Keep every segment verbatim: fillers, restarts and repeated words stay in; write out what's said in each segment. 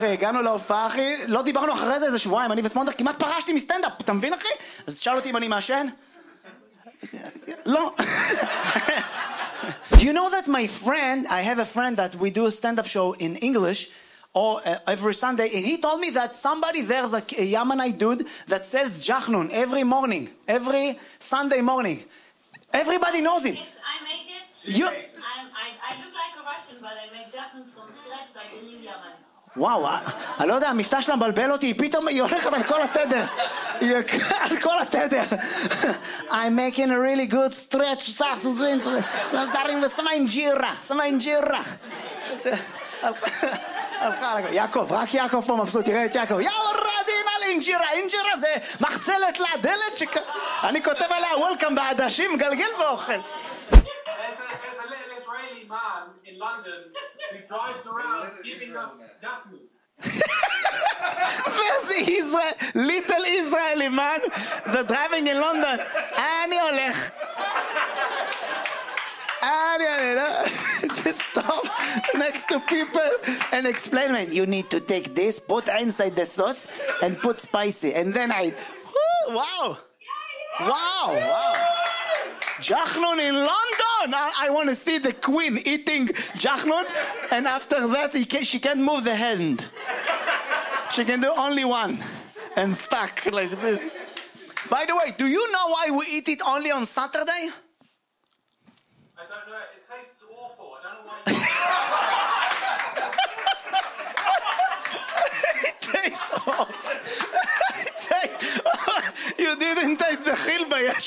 הגענו להופעה, אחי, לא דיברנו אחרי זה איזה שבועיים, אני וספונדר כמעט פרשתי מסטנדאפ, אתה מבין, אחי? אז שאל אותי אם אני מעשן? לא. Do you know that my friend, I have a friend that we do a stand-up show in English or uh, every Sunday, and he told me that somebody there's a, a Yemenite dude that sells jachnun every morning, every Sunday morning. Everybody knows him. Yes, I make it. You... I'm, I, I look like a Russian, but I make jachnun from scratch like a real Yemen. וואו, אני לא יודע, המבטא שלה מבלבל אותי, פתאום היא הולכת על כל התדר. היא על כל התדר. I'm making a really good stretch, סך, דברים ושמה אינג'ירה, שמה אינג'ירה. הלכה, יעקב, רק יעקב פה מבסוט, תראה את יעקב. יאו רדין על אינג'ירה, אינג'ירה זה מחצלת לדלת שכ... אני כותב עליה וולקאם בעדשים, גלגל ואוכל. Man in London who drives around giving us jachnun. There's Israel, little Israeli man that's driving in London. אני הולך. אני הולך. Just stop next to people and explain me. You need to take this, put inside the sauce and put spicy. And then I... Wow. Wow. Wow. Jachnun in London! I, I want to see the queen eating jachnun, and after that he can, she can't move the hand. She can do only one, and stuck like this. By the way, do you know why we eat it only on Saturday? I don't know, it tastes awful. I don't know why. It tastes awful. It tastes... You didn't taste the chilba yet.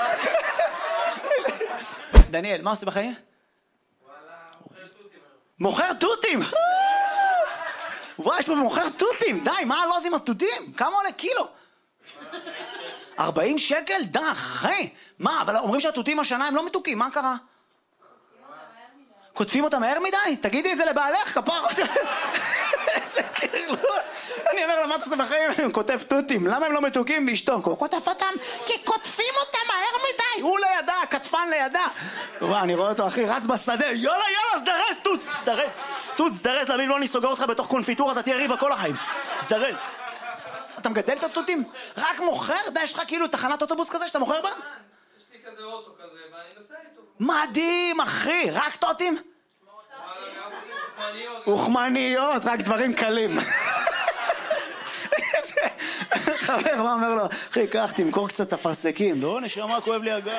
דניאל, מה עושה בחיים? וואלה, מוכר תותים. מוכר תותים! וואי, יש פה מוכר תותים! די, מה לא עושים התותים? כמה עולה קילו? ארבעים שקל? די, אחי! מה, אבל אומרים שהתותים השנה הם לא מתוקים, מה קרה? כותבים אותם מהר מדי? תגידי את זה לבעלך, כפר... איזה תרלול! אני אומר לה, מה אתה עושה בחיים? הוא כותב תותים, למה הם לא מתוקים ואשתו? הוא כותב אותם כי כותבים אותם מהר מדי! הוא לידה, כתפן לידה! וואו, אני רואה אותו, אחי, רץ בשדה, יאללה, יאללה, סדרס, תות, סדרס! תות, סדרס, להבין, לא נסוגר אותך בתוך קונפיטורה, אתה תהיה ריבה כל החיים. סדרס. אתה מגדל את התותים? רק מוכר? די, יש לך כאילו תחנת אוטובוס כזה שאתה מוכר בה? יש לי כזה אוטו כזה, ואני נוסע איתו. מדהים, אחי! רק תותים? אוכמניות, רק דברים קלים. חבר, מה אומר לו? אחי, קח, תמכור קצת אפרסקים. לא, נשמה, כואב לי הגב.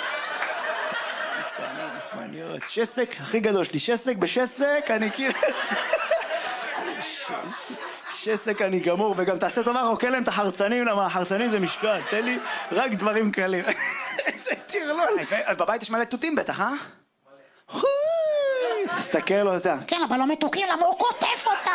קטנה, אוכמניות. שסק, הכי גדול שלי. שסק בשסק, אני כאילו... שסק אני גמור, וגם תעשה טובה, רוקל להם את החרצנים, למה החרצנים זה משקל. תן לי רק דברים קלים. איזה תרלול. בבית יש מלא תותים בטח, אה? תסתכל אותה. כן, אבל לא מתוקים, למה הוא כותב אותה?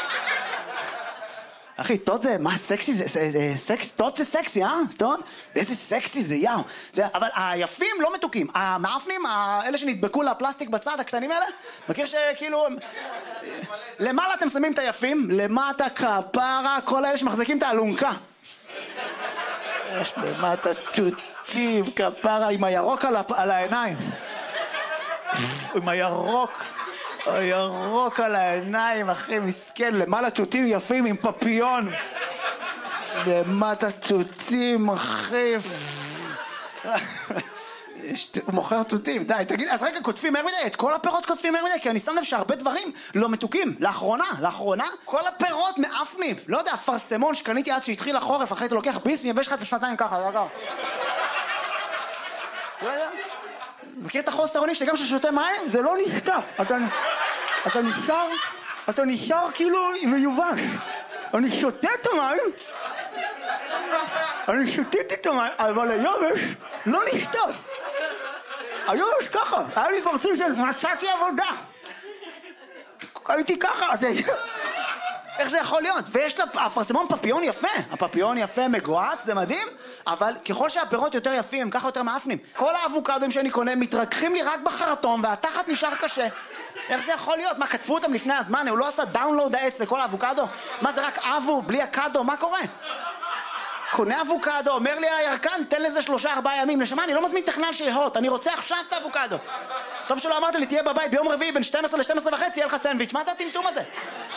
אחי, תות זה, מה סקסי זה? סקס, תות זה סקסי, אה? תות? איזה סקסי זה, יאו. אבל היפים לא מתוקים. המאפנים, אלה שנדבקו לפלסטיק בצד, הקטנים האלה, מכיר שכאילו... למעלה אתם שמים את היפים, למטה כפרה, כל האלה שמחזיקים את האלונקה. יש למטה תותים, כפרה, עם הירוק על העיניים. עם הירוק, הירוק על העיניים, אחי, מסכן, למעלה תותים יפים עם פפיון. למטה תותים, אחי. הוא מוכר תותים, די, תגיד, אז רגע, כותבים מהר מדי, את כל הפירות כותבים מהר מדי, כי אני שם לב שהרבה דברים לא מתוקים. לאחרונה, לאחרונה, כל הפירות מאפנים. לא יודע, פרסמון שקניתי אז שהתחיל החורף, אחרי אתה לוקח ביס, מייבש לך את השנתיים ככה, לא יודע. לא יודע. מכיר את החוסר אונים שגם ששותה מים? זה לא נשתה. אתה, אתה נשאר, אתה נשאר כאילו מיובש. אני שותה את המים, אני שותיתי את המים, אבל היובש לא נשתה. היובש ככה, היה לי פרצוף של מצאתי עבודה. הייתי ככה, איך זה יכול להיות? ויש לה, הפרסמון פפיון יפה, הפפיון יפה, מגועץ, זה מדהים, אבל ככל שהפירות יותר יפים, ככה יותר מאפנים. כל האבוקדוים שאני קונה מתרככים לי רק בחרטום, והתחת נשאר קשה. איך זה יכול להיות? מה, כתבו אותם לפני הזמן? הוא לא עשה דאונלוד העץ לכל האבוקדו? מה, זה רק אבו, בלי הקדו? מה קורה? קונה אבוקדו, אומר לי הירקן, תן לזה שלושה ארבעה ימים. לשמה, אני לא מזמין טכנל שיהות, אני רוצה עכשיו את האבוקדו. טוב שלא אמרת לי, תהיה בבית ביום רביעי בין שתים עשרה ל-שתים עשרה וחצי, יהיה לך סנדוויץ'. מה זה הטמטום הזה?